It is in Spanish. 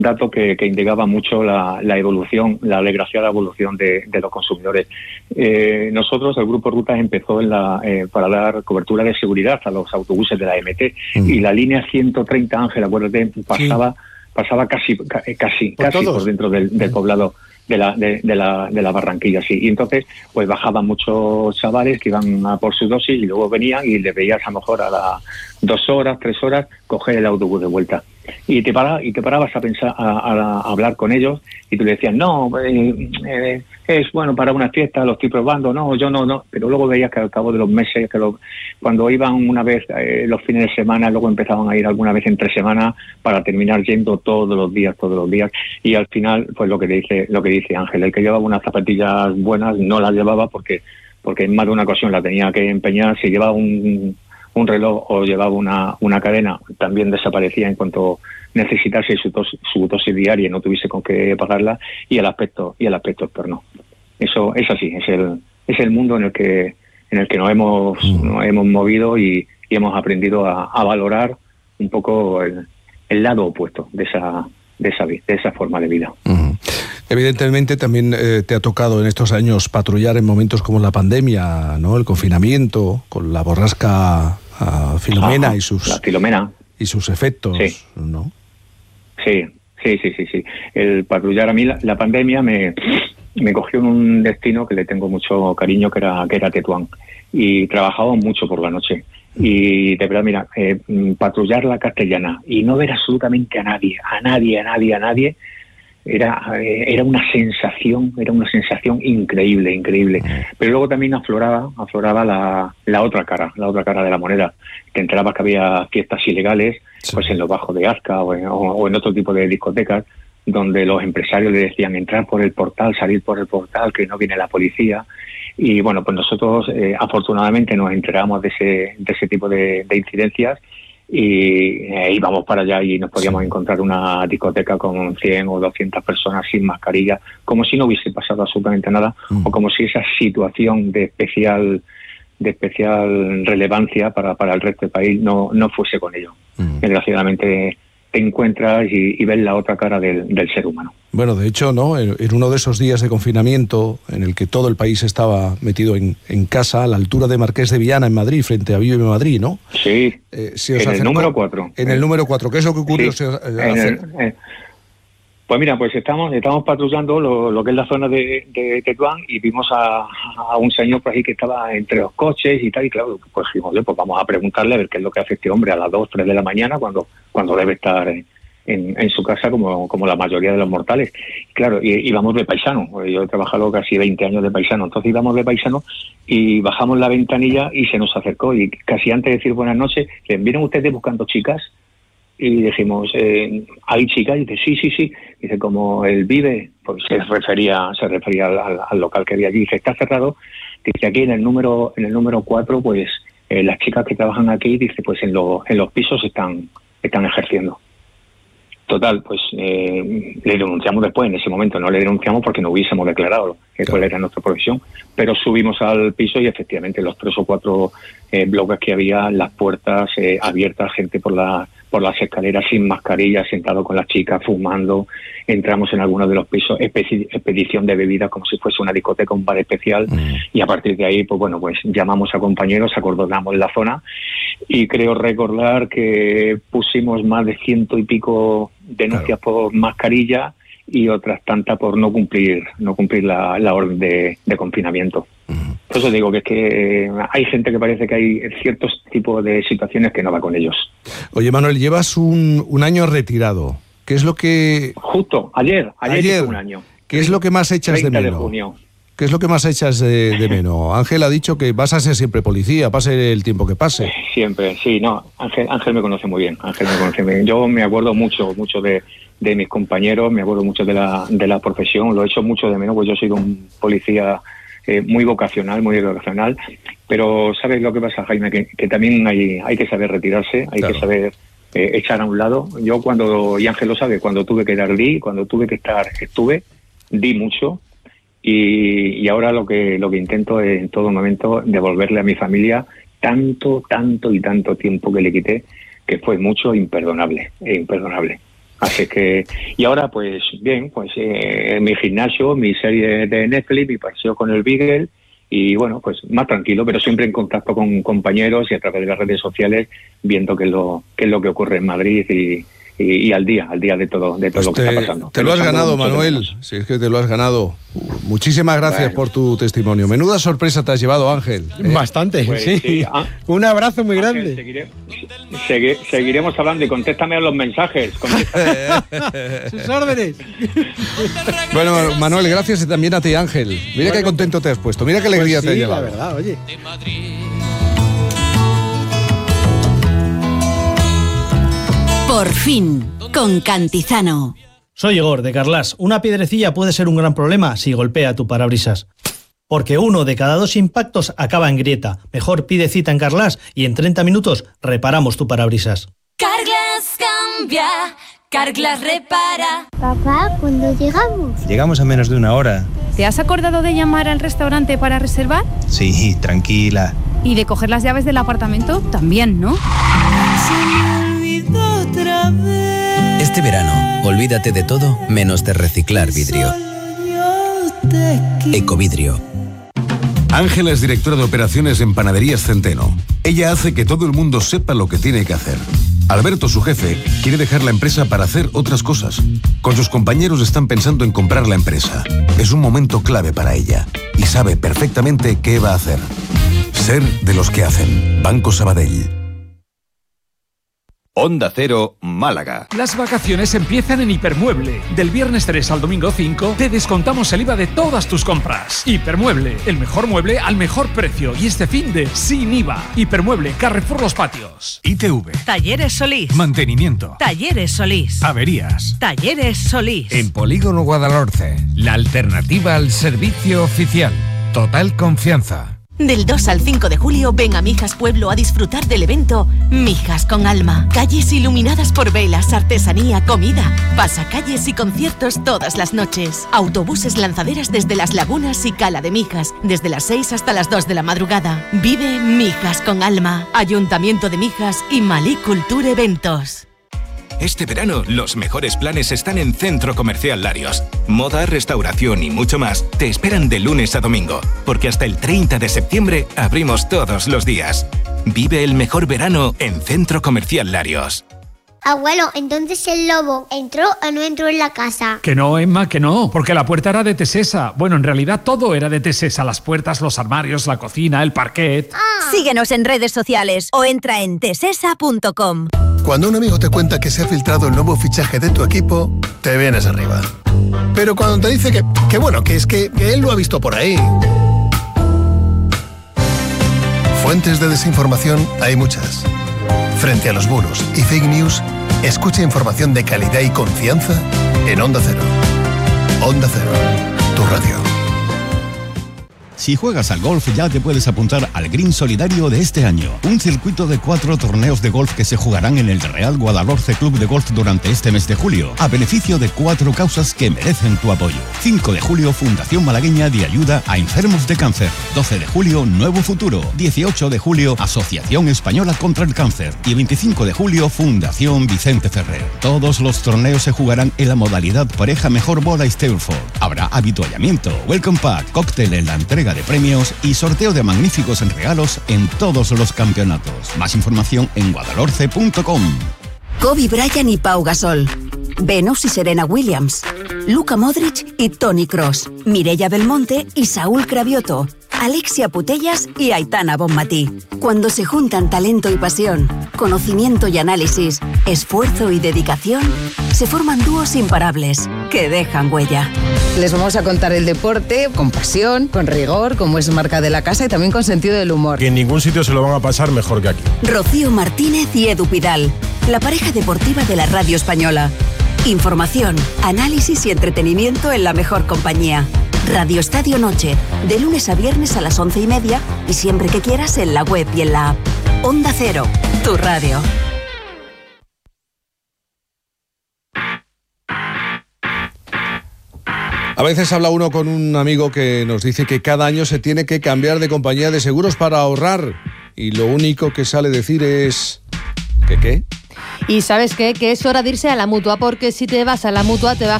dato que indicaba mucho la evolución, la desgraciada evolución de los consumidores. Nosotros, el Grupo Rutas, empezó para dar cobertura de seguridad a los autobuses de la MT, y la línea 130, Ángel, acuérdate, pasaba casi por dentro del poblado de la Barranquilla, sí. Y entonces, pues bajaban muchos chavales que iban a por su dosis y luego venían y les veías a lo mejor a las 2 horas, 3 horas, coger el autobús de vuelta. Y te parabas a pensar, a hablar con ellos, y tú le decías, no, es bueno para una fiesta, lo estoy probando, no, yo no. Pero luego veías que al cabo de los meses, cuando iban una vez los fines de semana, luego empezaban a ir alguna vez entre semanas, para terminar yendo todos los días. Y al final, pues lo que dice Ángel, el que llevaba unas zapatillas buenas no las llevaba porque en más de una ocasión la tenía que empeñar. Si llevaba un reloj o llevaba una cadena, también desaparecía en cuanto necesitase su dosis diaria y no tuviese con qué pagarla. Y el aspecto externo. Eso es así, es el mundo en el que nos hemos movido y hemos aprendido a valorar un poco el lado opuesto de esa forma de vida. Evidentemente también te ha tocado en estos años patrullar en momentos como la pandemia, ¿no? El confinamiento, con la borrasca Filomena la Filomena y sus efectos, sí. ¿no? Sí. El patrullar, a mí la pandemia me cogió en un destino que le tengo mucho cariño, que era Tetuán, y trabajaba mucho por la noche. Y de verdad, mira, patrullar la Castellana y no ver absolutamente a nadie, era una sensación increíble. Pero luego también afloraba la otra cara de la moneda. Te enterabas que había fiestas ilegales, pues en los bajos de Azca o en otro tipo de discotecas, donde los empresarios le decían entrar por el portal, salir por el portal, que no viene la policía. Y bueno, pues nosotros afortunadamente nos enteramos de ese tipo de incidencias, y íbamos para allá y nos podíamos encontrar una discoteca con 100 o 200 personas sin mascarilla, como si no hubiese pasado absolutamente nada, o como si esa situación de especial relevancia para el resto del país no fuese con ello. Desgraciadamente te encuentras y ves la otra cara del ser humano. Bueno, de hecho, ¿no? En uno de esos días de confinamiento en el que todo el país estaba metido en casa, a la altura de Marqués de Viana, en Madrid, frente a Vive Madrid, ¿no? Sí, en el número 4. En el número 4, ¿qué es lo que ocurrió? Sí, pues mira, pues estamos patrullando lo que es la zona de Tetuán, y vimos a un señor por ahí que estaba entre los coches y tal, y claro, pues dijimos, pues vamos a preguntarle a ver qué es lo que hace este hombre a las 2, 3 de la mañana, cuando debe estar en su casa como la mayoría de los mortales. Claro, y íbamos de paisano. Yo he trabajado casi 20 años de paisano, entonces íbamos de paisano y bajamos la ventanilla y se nos acercó, y casi antes de decir buenas noches, ¿vienen ustedes buscando chicas? Y dijimos, ¿hay chicas? Y dice, sí. Dice, como él vive, pues se refería al local que había allí. Dice, está cerrado. Dice, aquí en el número 4, pues las chicas que trabajan aquí, dice, pues en los pisos están ejerciendo. Total, pues le denunciamos después. En ese momento no le denunciamos porque no hubiésemos declarado cuál era nuestra profesión, pero subimos al piso y efectivamente los 3 o 4 bloques que había, las puertas abiertas, gente por las escaleras sin mascarilla, sentado con las chicas, fumando. Entramos en algunos de los pisos, expedición de bebidas como si fuese una discoteca, un bar especial, y a partir de ahí, pues bueno, pues llamamos a compañeros, acordonamos la zona, y creo recordar que pusimos más de 100 y pico denuncias por mascarilla y otras tantas por no cumplir la orden de confinamiento. Por eso digo que es que hay gente que parece que hay ciertos tipos de situaciones que no va con ellos. Oye, Manuel, llevas un año retirado. ¿Qué es lo que...? Justo, ayer hice un año. ¿Qué es lo que más echas de menos? 30 de junio. ¿Qué es lo que más echas de menos? Ángel ha dicho que vas a ser siempre policía, pase el tiempo que pase. Siempre, sí, no. Ángel me conoce muy bien. Yo me acuerdo mucho de mis compañeros, me acuerdo mucho de la profesión. Lo echo mucho de menos, pues yo soy un policía muy vocacional, pero ¿sabes lo que pasa, Jaime? Que también hay que saber retirarse, hay que saber echar a un lado. Yo y Ángel lo sabe, cuando tuve que dar cuando tuve que estar, di mucho, y ahora lo que intento es en todo momento devolverle a mi familia tanto tiempo que le quité, que fue mucho, imperdonable. Así que, y ahora pues bien, pues mi gimnasio, mi serie de Netflix, mi paseo con el Beagle, y bueno, pues más tranquilo, pero siempre en contacto con compañeros y a través de las redes sociales, viendo qué es lo que ocurre en Madrid y al día de todo pues lo que está pasando. Te lo has ganado, Manuel, si es que te lo has ganado. Muchísimas gracias por tu testimonio. Menuda sorpresa te has llevado, Ángel. Bastante, pues, sí. Un abrazo muy Ángel, grande. Seguiremos hablando y contéstame a los mensajes. Sus órdenes. Bueno, Manuel, gracias y también a ti, Ángel. Mira qué contento te has puesto, mira qué alegría te ha llevado. La verdad, oye. Por fin, con Cantizano. Soy Igor, de Carlas. Una piedrecilla puede ser un gran problema si golpea tu parabrisas. Porque 1 de cada 2 impactos acaba en grieta. Mejor pide cita en Carlas y en 30 minutos reparamos tu parabrisas. Carglass cambia, Carglass repara. Papá, ¿cuándo llegamos? Llegamos a menos de una hora. ¿Te has acordado de llamar al restaurante para reservar? Sí, tranquila. ¿Y de coger las llaves del apartamento? También, ¿no? Este verano, olvídate de todo menos de reciclar vidrio. Ecovidrio. Ángela es directora de operaciones en Panaderías Centeno. Ella hace que todo el mundo sepa lo que tiene que hacer. Alberto, su jefe, quiere dejar la empresa para hacer otras cosas. Con sus compañeros están pensando en comprar la empresa. Es un momento clave para ella y sabe perfectamente qué va a hacer. Ser de los que hacen. Banco Sabadell. Onda Cero, Málaga. Las vacaciones empiezan en Hipermueble. Del viernes 3 al domingo 5 te descontamos el IVA de todas tus compras. Hipermueble, el mejor mueble al mejor precio. Y este finde sin IVA. Hipermueble, Carrefour Los Patios. ITV. Talleres Solís. Mantenimiento. Talleres Solís. Averías. Talleres Solís. En Polígono Guadalhorce, la alternativa al servicio oficial. Total confianza. Del 2 al 5 de julio ven a Mijas Pueblo a disfrutar del evento Mijas con Alma. Calles iluminadas por velas, artesanía, comida, pasacalles y conciertos todas las noches. Autobuses lanzaderas desde Las Lagunas y Cala de Mijas, desde las 6 hasta las 2 de la madrugada. Vive Mijas con Alma. Ayuntamiento de Mijas y Malí Culture Eventos. Este verano, los mejores planes están en Centro Comercial Larios. Moda, restauración y mucho más te esperan de lunes a domingo, porque hasta el 30 de septiembre abrimos todos los días. Vive el mejor verano en Centro Comercial Larios. Abuelo, entonces el lobo ¿entró o no entró en la casa? Que no, Emma, que no, porque la puerta era de Tesesa. Bueno, en realidad todo era de Tesesa. Las puertas, los armarios, la cocina, el parquet. Síguenos en redes sociales o entra en tesesa.com. Cuando un amigo te cuenta que se ha filtrado el nuevo fichaje de tu equipo, te vienes arriba. Pero cuando te dice que bueno, que es que él lo ha visto por ahí. Fuentes de desinformación hay muchas. Frente a los bulos y fake news, escucha información de calidad y confianza en Onda Cero. Onda Cero, tu radio. Si juegas al golf ya te puedes apuntar al Green Solidario de este año. Un circuito de 4 torneos de golf que se jugarán en el Real Guadalhorce Club de Golf durante este mes de julio, a beneficio de 4 causas que merecen tu apoyo. 5 de julio, Fundación Malagueña de Ayuda a Enfermos de Cáncer. 12 de julio, Nuevo Futuro. 18 de julio, Asociación Española contra el Cáncer. Y 25 de julio, Fundación Vicente Ferrer. Todos los torneos se jugarán en la modalidad pareja mejor bola y Stairford. Habrá habituallamiento, welcome pack, cóctel en la entrega de premios y sorteo de magníficos regalos en todos los campeonatos. Más información en guadalhorce.com. Kobe Bryant y Pau Gasol. Venus y Serena Williams. Luka Modric y Toni Kroos. Mireia Belmonte y Saúl Cravioto. Alexia Putellas y Aitana Bonmatí. Cuando se juntan talento y pasión, conocimiento y análisis, esfuerzo y dedicación, se forman dúos imparables que dejan huella. Les vamos a contar el deporte con pasión, con rigor, como es marca de la casa y también con sentido del humor. Que en ningún sitio se lo van a pasar mejor que aquí. Rocío Martínez y Edu Pidal, la pareja deportiva de la radio española. Información, análisis y entretenimiento en la mejor compañía. Radio Estadio Noche, de lunes a viernes a las 11:30 y siempre que quieras en la web y en la app. Onda Cero, tu radio. A veces habla uno con un amigo que nos dice que cada año se tiene que cambiar de compañía de seguros para ahorrar y lo único que sale decir es... ¿Qué? Y ¿sabes qué? Que es hora de irse a la Mutua, porque si te vas a la Mutua te bajan